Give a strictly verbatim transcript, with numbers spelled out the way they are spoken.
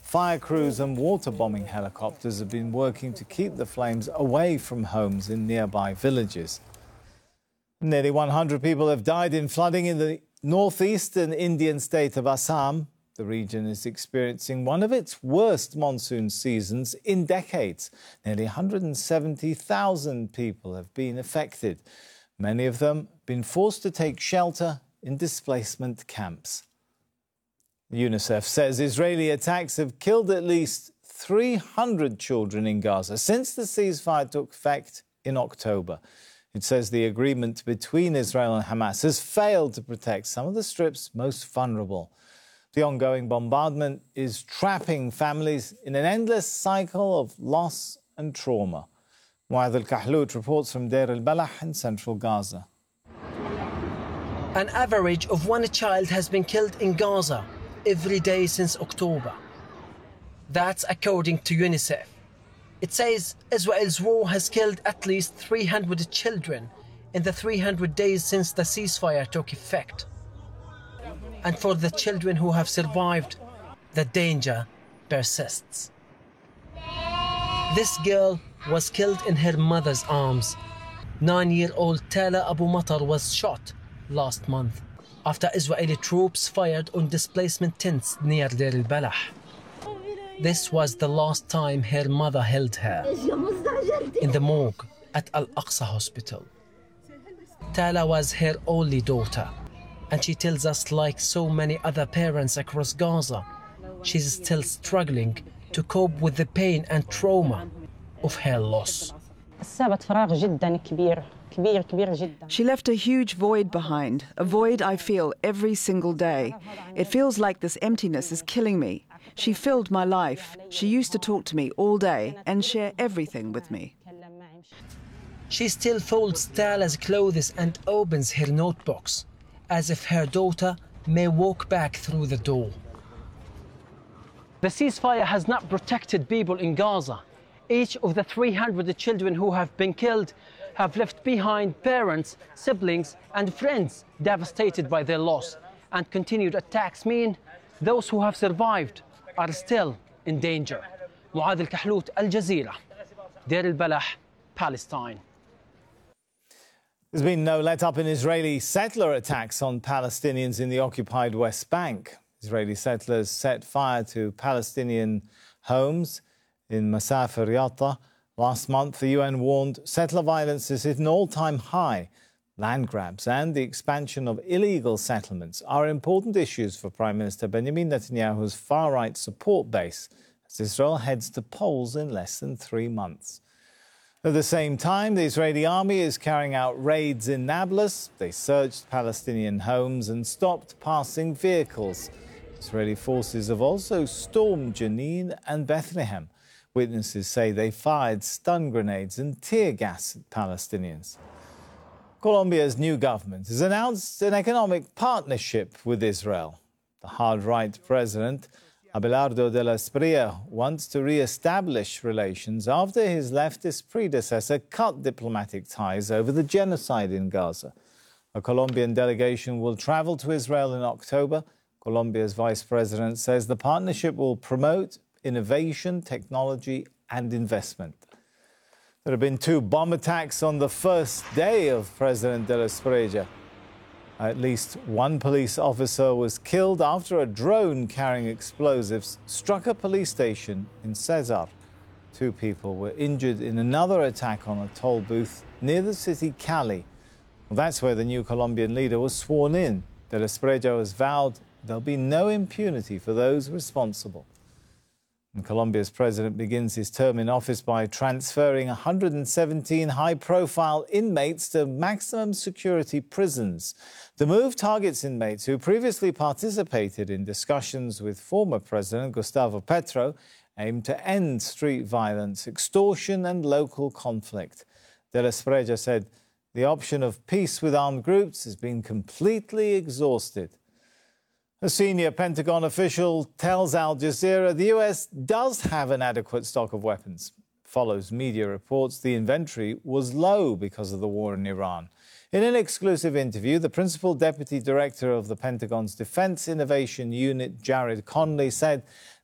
Fire crews and water bombing helicopters have been working to keep the flames away from homes in nearby villages. Nearly one hundred people have died in flooding in the northeastern Indian state of Assam. The region is experiencing one of its worst monsoon seasons in decades. Nearly one hundred seventy thousand people have been affected. Many of them have been forced to take shelter in displacement camps. UNICEF says Israeli attacks have killed at least three hundred children in Gaza since the ceasefire took effect in October. It says the agreement between Israel and Hamas has failed to protect some of the Strip's most vulnerable. The ongoing bombardment is trapping families in an endless cycle of loss and trauma. Muad al-Kahlout reports from Deir al-Balah in central Gaza. An average of one child has been killed in Gaza every day since October. That's according to UNICEF. It says Israel's war has killed at least three hundred children in the three hundred days since the ceasefire took effect. And for the children who have survived, the danger persists. This girl was killed in her mother's arms. Nine-year-old Tala Abu Matar was shot last month after Israeli troops fired on displacement tents near Deir al-Balah. This was the last time her mother held her in the morgue at Al-Aqsa Hospital. Tala was her only daughter, and she tells us, like so many other parents across Gaza, she's still struggling to cope with the pain and trauma of her loss. She left a huge void behind, a void I feel every single day. It feels like this emptiness is killing me. She filled my life. She used to talk to me all day and share everything with me. She still folds Tala's clothes and opens her notebooks, as if her daughter may walk back through the door. The ceasefire has not protected people in Gaza. Each of the three hundred children who have been killed have left behind parents, siblings, and friends devastated by their loss. And continued attacks mean those who have survived are still in danger. Muad al-Kahlout, Al Jazeera, Deir al-Balah, Palestine. There's been no let-up in Israeli settler attacks on Palestinians in the occupied West Bank. Israeli settlers set fire to Palestinian homes in Masafer Yatta. Last month, the U N warned settler violence has hit an all-time high. Land grabs and the expansion of illegal settlements are important issues for Prime Minister Benjamin Netanyahu's far-right support base as Israel heads to polls in less than three months. At the same time, the Israeli army is carrying out raids in Nablus. They searched Palestinian homes and stopped passing vehicles. Israeli forces have also stormed Jenin and Bethlehem. Witnesses say they fired stun grenades and tear gas at Palestinians. Colombia's new government has announced an economic partnership with Israel. The hard-right president, Abelardo de la Espriella, wants to re-establish relations after his leftist predecessor cut diplomatic ties over the genocide in Gaza. A Colombian delegation will travel to Israel in October. Colombia's vice president says the partnership will promote innovation, technology and investment. There have been two bomb attacks on the first day of President de la Espriella. At least one police officer was killed after a drone carrying explosives struck a police station in Cesar. Two people were injured in another attack on a toll booth near the city Cali. Well, that's where the new Colombian leader was sworn in. De la Espriella has vowed there'll be no impunity for those responsible. And Colombia's president begins his term in office by transferring one hundred seventeen high-profile inmates to maximum security prisons. The move targets inmates who previously participated in discussions with former President Gustavo Petro aimed to end street violence, extortion and local conflict. De la Espriella said the option of peace with armed groups has been completely exhausted. A senior Pentagon official tells Al Jazeera the U S does have an adequate stock of weapons. Follows media reports the inventory was low because of the war in Iran. In an exclusive interview, the principal deputy director of the Pentagon's Defense Innovation Unit, Jared Conley, said